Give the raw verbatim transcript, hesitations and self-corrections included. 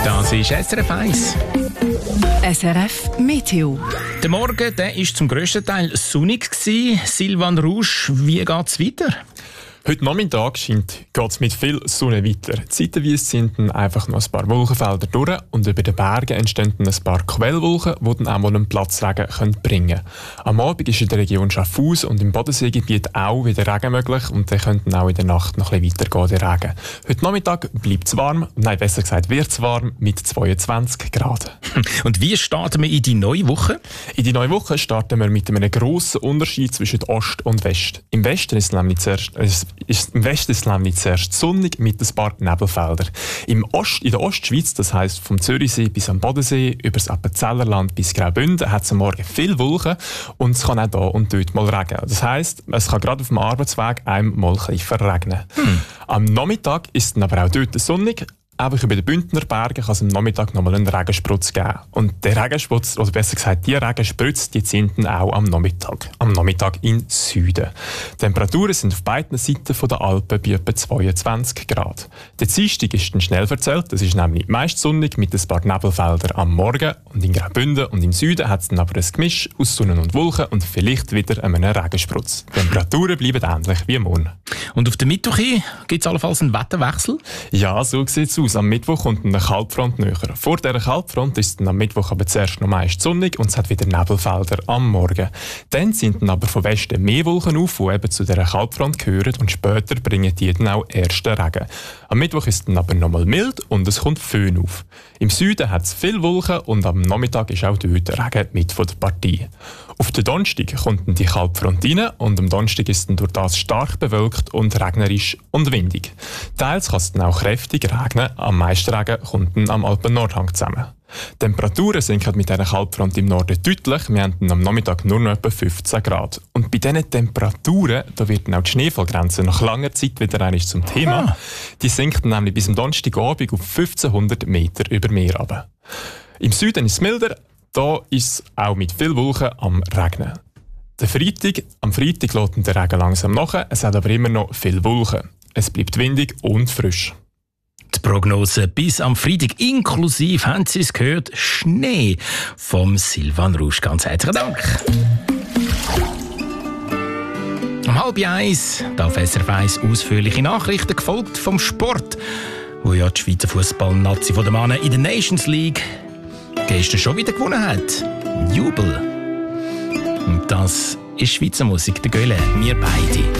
Das ist S R F eins. S R F Meteo. Der Morgen der ist zum grössten Teil sonnig gewesen. Silvan Rouge, wie geht's weiter? Heute Nachmittag scheint geht's mit viel Sonne weiter. Zeitweise sind dann einfach noch ein paar Wolkenfelder durch und über den Bergen entstehen dann ein paar Quellwolken, die dann auch mal einen Platzregen bringen können. Am Abend ist in der Region Schaffhausen und im Bodenseegebiet auch wieder Regen möglich und dann könnte auch in der Nacht noch ein bisschen weitergehen, der Regen. Heute Nachmittag bleibt es warm, nein, besser gesagt wird es warm mit zweiundzwanzig Grad. Und wie starten wir in die neue Woche? In die neue Woche starten wir mit einem grossen Unterschied zwischen Ost und West. Im Westen ist es nämlich zuerst, ist, im Westen ist es nämlich zuerst sonnig mit ein paar Nebelfeldern. Im Ost, in der Ostschweiz, das heisst vom Zürichsee bis am Bodensee, über das Appenzellerland bis Graubünden, hat es am Morgen viel Wolken und es kann auch hier und dort mal regnen. Das heisst, es kann gerade auf dem Arbeitsweg einmal ein bisschen verregnen. Hm. Am Nachmittag ist es dann aber auch dort sonnig. Einfach über den Bündner Bergen kann es am Nachmittag nochmal einen Regenspritz geben. Und der Regenspritz, oder besser gesagt, die Regenspritze, die sind dann auch am Nachmittag. Am Nachmittag im Süden. Die Temperaturen sind auf beiden Seiten der Alpen bei etwa zweiundzwanzig Grad. Der Dienstag ist dann schnell verzählt. Es ist nämlich meist sonnig mit ein paar Nebelfeldern am Morgen. Und in Graubünden und im Süden hat es dann aber ein Gemisch aus Sonne und Wolken und vielleicht wieder einen Regenspritz. Die Temperaturen bleiben ähnlich wie morgen. Und auf der Mittwoch gibt es allenfalls einen Wetterwechsel? Ja, so sieht es aus. Am Mittwoch kommt eine Kaltfront näher. Vor dieser Kaltfront ist es dann am Mittwoch aber zuerst noch meist sonnig und es hat wieder Nebelfelder am Morgen. Dann sind dann aber von Westen mehr Wolken auf, die eben zu dieser Kaltfront gehören und später bringen die dann auch ersten Regen. Am Mittwoch ist es dann aber nochmal mild und es kommt Föhn auf. Im Süden hat es viele Wolken und am Nachmittag ist auch dort Regen mit von der Partie. Auf den Donnerstag kommt dann die Kaltfront rein und am Donnerstag ist es dann durch das stark bewölkt und regnerisch und windig. Teils kann es dann auch kräftig regnen, am meisten Regen kommt dann am Alpen-Nordhang zusammen. Die Temperaturen sinken mit dieser Kaltfront im Norden deutlich. Wir haben dann am Nachmittag nur noch etwa fünfzehn Grad. Und bei diesen Temperaturen, da wird dann auch die Schneefallgrenze nach langer Zeit wieder einmal zum Thema. Ah. Die sinkt nämlich bis am Donnerstagabend auf fünfzehnhundert Meter über Meer runter. Im Süden ist es milder, da ist es auch mit viel Wolken am Regnen. Der Freitag, am Freitag lässt der Regen langsam nach, es hat aber immer noch viel Wolken. Es bleibt windig und frisch. Die Prognose bis am Freitag inklusive, haben Sie es gehört, Schnee vom Silvan Rouge. Ganz herzlichen Dank. Um halb eins auf S R F eins ausführliche Nachrichten, gefolgt vom Sport, wo ja die Schweizer Fußball-Nazi von den Männern in der Nations League gestern schon wieder gewonnen hat. Jubel. Und das ist Schweizer Musik, der Göhle, wir beide.